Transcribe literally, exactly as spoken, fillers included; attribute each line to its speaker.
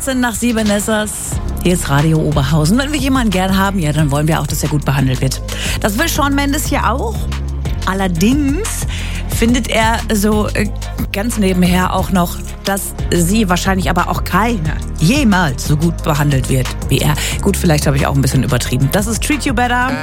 Speaker 1: achtzehn nach sieben ist es. Hier ist Radio Oberhausen. Wenn wir jemanden gern haben, ja, dann wollen wir auch, dass er gut behandelt wird. Das will Shawn Mendes hier auch. Allerdings findet er so äh, ganz nebenher auch noch, dass sie wahrscheinlich aber auch keiner jemals so gut behandelt wird wie er. Gut, vielleicht habe ich auch ein bisschen übertrieben. Das ist Treat You Better.